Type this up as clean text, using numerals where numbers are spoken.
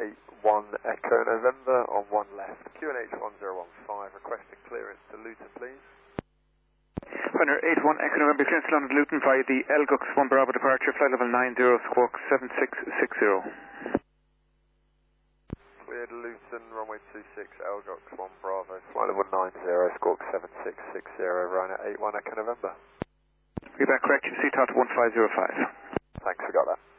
81 Echo November on 1 left, QNH 1015, requesting clearance to Luton, please. Runner 81 Echo November, clearance to London Luton via the Elgux 1 Bravo departure, flight level 90, squawk 7660. Cleared Luton, runway 26, Elgux 1 Bravo, flight level 90, squawk 7660, Ryanair 81 Echo November. Feedback correction, CTOT 1505. Thanks, we got that.